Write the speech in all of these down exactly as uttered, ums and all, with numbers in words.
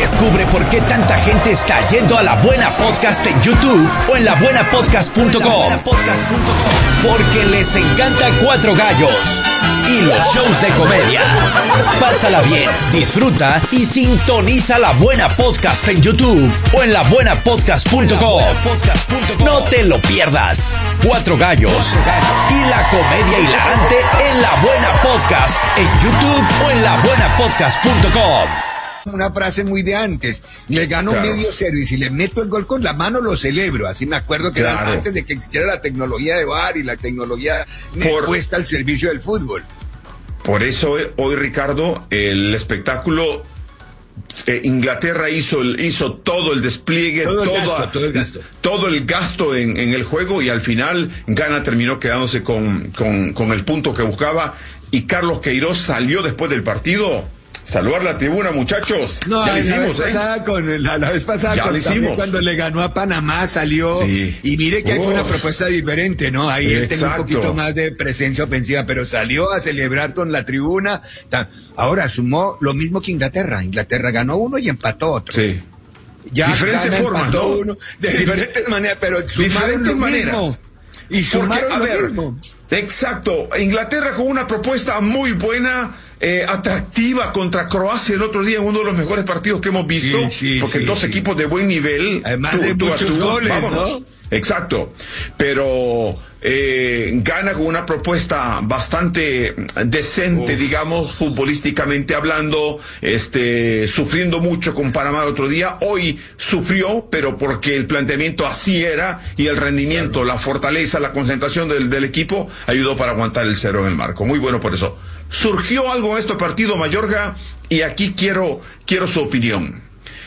Descubre por qué tanta gente está yendo a La Buena Podcast en YouTube o en la buena podcast punto com. Porque les encanta Cuatro Gallos y los shows de comedia. Pásala bien, disfruta y sintoniza La Buena Podcast en YouTube o en la buena podcast punto com. No te lo pierdas. Cuatro Gallos y la comedia hilarante en La Buena Podcast en YouTube o en la buena podcast punto com. Una frase muy de antes, le gano claro. medio cero y si le meto el gol con la mano lo celebro, así me acuerdo que claro. era antes de que existiera la tecnología de V A R y la tecnología Por... puesta al servicio del fútbol. Por eso hoy, Ricardo, el espectáculo, eh, Inglaterra hizo el, hizo todo el despliegue, todo el toda, gasto, todo el gasto, todo el gasto en, en el juego y al final Ghana terminó quedándose con, con, con el punto que buscaba y Carlos Queiroz salió después del partido. Saludar la tribuna, muchachos. No, ya lo hicimos, la vez ¿eh? pasada con la, la vez pasada ya con, lo hicimos. Cuando le ganó a Panamá salió sí. y mire que oh. hay una propuesta diferente, ¿no? Ahí él tenía un poquito más de presencia ofensiva, pero salió a celebrar con la tribuna. Ahora sumó lo mismo que Inglaterra. Inglaterra ganó uno y empató otro. Sí. Ya diferentes formas, ¿no? Uno, de diferentes maneras, pero sumaron lo maneras. mismo. Y sumaron Porque, a lo ver, mismo. Exacto. Inglaterra con una propuesta muy buena. Eh, atractiva contra Croacia el otro día, uno de los mejores partidos que hemos visto, sí, sí, porque sí, dos sí. equipos de buen nivel, además tú, de tú, muchos tú, goles, vámonos. ¿no? Exacto, pero eh, gana con una propuesta bastante decente, oh. digamos, futbolísticamente hablando, este, sufriendo mucho con Panamá el otro día. Hoy sufrió, pero porque el planteamiento así era y el rendimiento, claro. la fortaleza, la concentración del, del equipo ayudó para aguantar el cero en el marco. Muy bueno por eso. Surgió algo en este partido, Mayorga, y aquí quiero, quiero su opinión.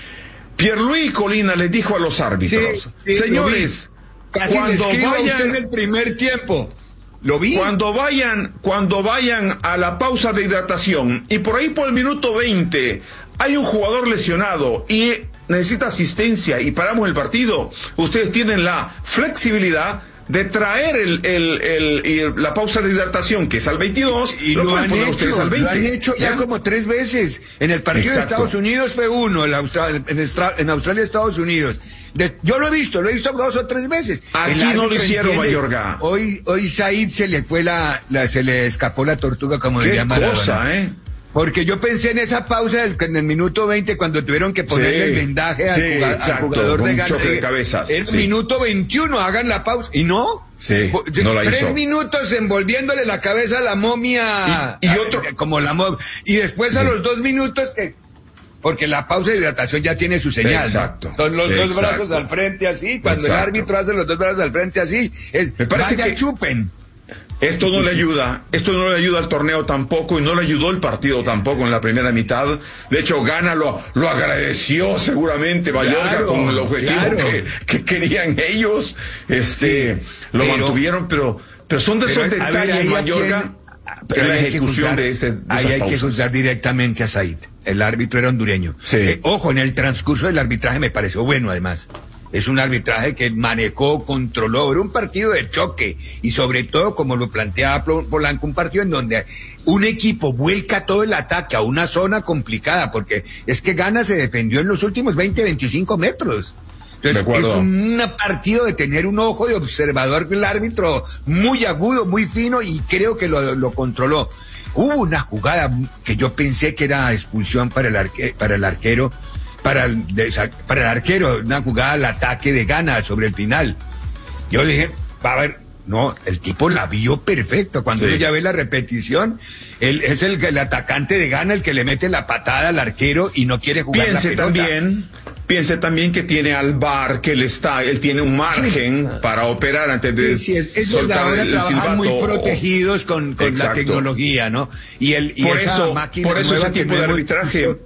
Pierluigi Colina les dijo a los árbitros, sí, sí, señores, casi cuando vayan usted en el primer tiempo, lo vi. Cuando vayan, cuando vayan a la pausa de hidratación y por ahí por el minuto veinte hay un jugador lesionado y necesita asistencia y paramos el partido, ustedes tienen la flexibilidad de traer el, el, el, el la pausa de hidratación, que es al veintidós, y lo, lo han poner hecho, ustedes al veinte. Lo han hecho ya, ya como tres veces. En el partido Exacto. de Estados Unidos fue uno, en, Austral, en, Estra, en Australia Estados Unidos. De, yo lo he visto, lo he visto dos o tres veces. Aquí no lo hicieron, Mayorga. Hoy, hoy Said se le fue la, la, se le escapó la tortuga, como ¿Qué diría Maradona. cosa, eh? Porque yo pensé en esa pausa del, en el minuto veinte cuando tuvieron que ponerle sí, el vendaje al, sí, jugador, exacto, al jugador de Ghana. de cabezas. El sí. minuto veintiuno, hagan la pausa. ¿Y no? Sí, no la Tres hizo. minutos envolviéndole la cabeza a la momia. Y, y otro. Como la momia. Y después a sí. los dos minutos que... Porque la pausa de hidratación ya tiene su señal. Exacto. ¿no? Son los Exacto. dos brazos al frente así. Cuando Exacto. el árbitro hace los dos brazos al frente así, es Me parece vaya que chupen. Esto no le ayuda, esto no le ayuda al torneo tampoco y no le ayudó el partido tampoco en la primera mitad. De hecho, Ghana lo, lo agradeció seguramente Mallorca claro, con el objetivo claro. que, que querían ellos. Este, sí, lo pero, mantuvieron, pero, pero son de esos detalles, Mallorca, en la ejecución de ese. De ahí hay pausas. que juzgar directamente a Said. El árbitro era hondureño. Sí. Eh, ojo, en el transcurso del arbitraje me pareció bueno, además. Es un arbitraje que manejó, controló, era un partido de choque y sobre todo, como lo planteaba Polanco, un partido en donde un equipo vuelca todo el ataque a una zona complicada, porque es que Ghana se defendió en los últimos veinte, veinticinco metros. Entonces, es un partido de tener un ojo de observador del árbitro muy agudo, muy fino, y creo que lo, lo controló. Hubo una jugada que yo pensé que era expulsión para el, arque, para el arquero, Para el, para el arquero, una jugada al ataque de Ghana sobre el final. Yo dije, va a ver, no, el tipo la vio perfecto. Cuando sí. uno ya ve la repetición, él es el, el atacante de Ghana el que le mete la patada al arquero y no quiere jugar piense la pelota. También, piense también que tiene al V A R, que él está, él tiene un margen sí. para operar antes de sí, sí, es, es soltar verdad, el, el silbato. Muy protegidos con, con la tecnología, ¿no? Y el y por esa eso, máquina por eso ese tipo de hemos... arbitraje.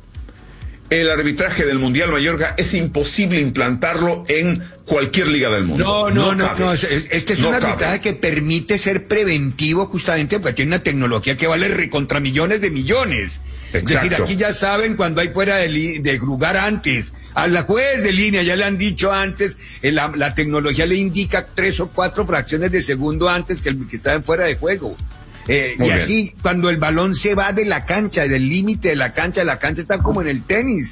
El arbitraje del Mundial Mallorca es imposible implantarlo en cualquier liga del mundo. No, no, no, no, no es, este es no un arbitraje cabe. que permite ser preventivo justamente porque tiene una tecnología que vale recontra millones de millones. Exacto. Es decir, aquí ya saben cuando hay fuera de, li, de lugar antes. A la juez de línea ya le han dicho antes, la, la tecnología le indica tres o cuatro fracciones de segundo antes que el que está en fuera de juego. Eh, y bien. Así, cuando el balón se va de la cancha, del límite de la cancha, la cancha está como en el tenis.